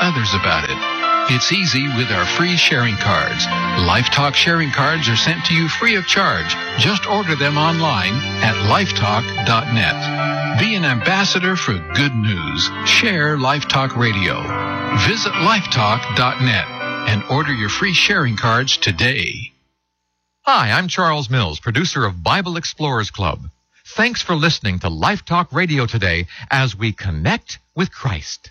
others about it. It's easy with our free sharing cards. LifeTalk sharing cards are sent to you free of charge. Just order them online at lifetalk.net. Be an ambassador for good news. Share LifeTalk Radio. Visit lifetalk.net and order your free sharing cards today. Hi, I'm Charles Mills, producer of Bible Explorers Club. Thanks for listening to LifeTalk Radio today as we connect with Christ.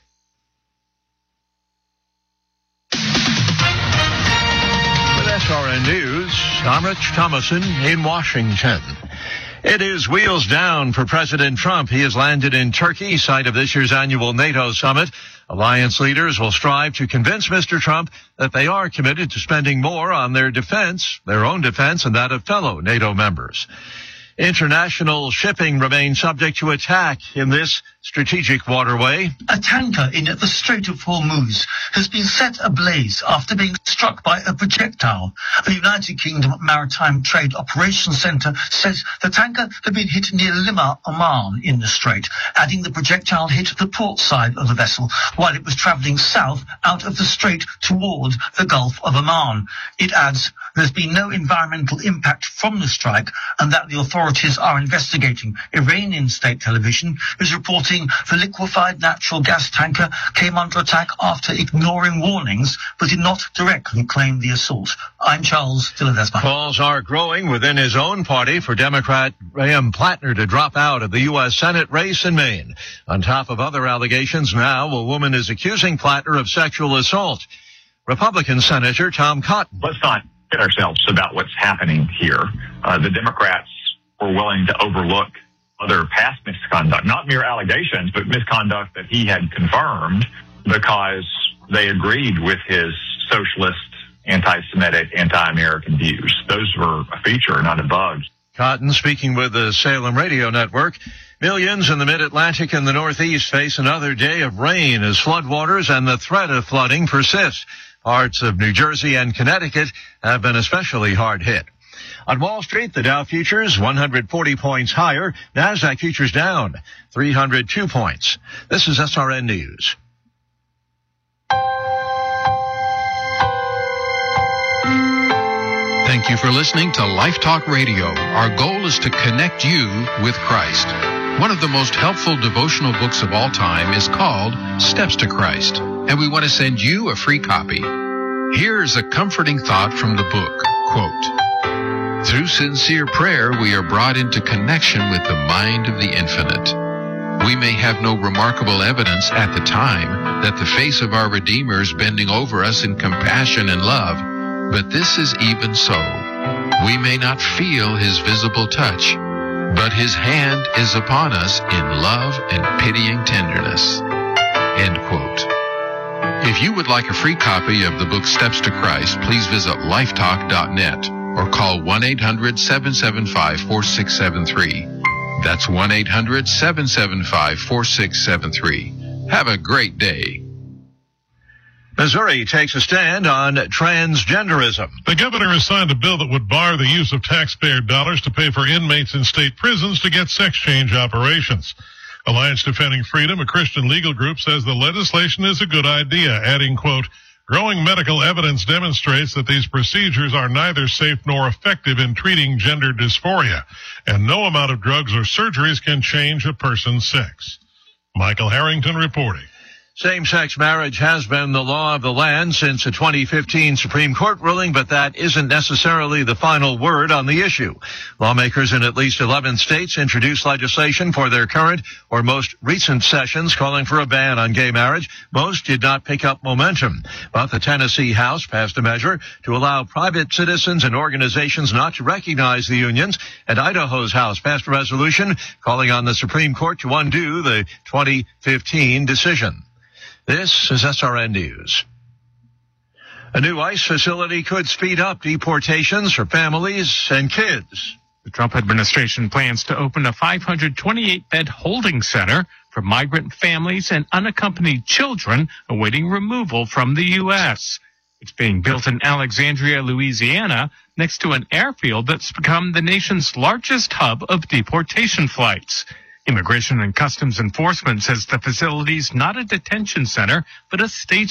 With SRN News, I'm Rich Thomason in Washington. It is wheels down for President Trump. He has landed in Turkey, site of this year's annual NATO summit. Alliance leaders will strive to convince Mr. Trump that they are committed to spending more on their defense, their own defense, and that of fellow NATO members. International shipping remains subject to attack in this strategic waterway. A tanker in the Strait of Hormuz has been set ablaze after being struck by a projectile. The United Kingdom Maritime Trade Operations Centre says the tanker had been hit near Lima, Oman in the strait, adding the projectile hit the port side of the vessel while it was travelling south out of the strait toward the Gulf of Oman. It adds there's been no environmental impact from the strike and that the authorities are investigating. Iranian state television is reporting the liquefied natural gas tanker came under attack after ignoring warnings, but did not directly claim the assault. I'm Charles Dilladesma. Calls are growing within his own party for Democrat Graham Plattner to drop out of the U.S. Senate race in Maine. On top of other allegations, now a woman is accusing Plattner of sexual assault. Republican Senator Tom Cotton. Let's not kid ourselves about what's happening here. The Democrats were willing to overlook other past misconduct, not mere allegations, but misconduct that he had confirmed because they agreed with his socialist, anti-Semitic, anti-American views. Those were a feature, not a bug. Cotton speaking with the Salem Radio Network. Millions in the Mid-Atlantic and the Northeast face another day of rain as floodwaters and the threat of flooding persist. Parts of New Jersey and Connecticut have been especially hard hit. On Wall Street, the Dow futures 140 points higher. NASDAQ futures down 302 points. This is SRN News. Thank you for listening to LifeTalk Radio. Our goal is to connect you with Christ. One of the most helpful devotional books of all time is called Steps to Christ, and we want to send you a free copy. Here is a comforting thought from the book. Quote, "Through sincere prayer, we are brought into connection with the mind of the infinite. We may have no remarkable evidence at the time that the face of our Redeemer is bending over us in compassion and love, but this is even so. We may not feel his visible touch, but his hand is upon us in love and pitying tenderness." End quote. If you would like a free copy of the book Steps to Christ, please visit lifetalk.net or call 1-800-775-4673. That's 1-800-775-4673. Have a great day. Missouri takes a stand on transgenderism. The governor has signed a bill that would bar the use of taxpayer dollars to pay for inmates in state prisons to get sex change operations. Alliance Defending Freedom, a Christian legal group, says the legislation is a good idea, adding, quote, "Growing medical evidence demonstrates that these procedures are neither safe nor effective in treating gender dysphoria, and no amount of drugs or surgeries can change a person's sex." Michael Harrington reporting. Same-sex marriage has been the law of the land since a 2015 Supreme Court ruling, but that isn't necessarily the final word on the issue. Lawmakers in at least 11 states introduced legislation for their current or most recent sessions calling for a ban on gay marriage. Most did not pick up momentum, but the Tennessee House passed a measure to allow private citizens and organizations not to recognize the unions, and Idaho's House passed a resolution calling on the Supreme Court to undo the 2015 decision. This is SRN News. A new ICE facility could speed up deportations for families and kids. The Trump administration plans to open a 528-bed holding center for migrant families and unaccompanied children awaiting removal from the U.S. It's being built in Alexandria, Louisiana, next to an airfield that's become the nation's largest hub of deportation flights. Immigration and Customs Enforcement says the facility's not a detention center, but a state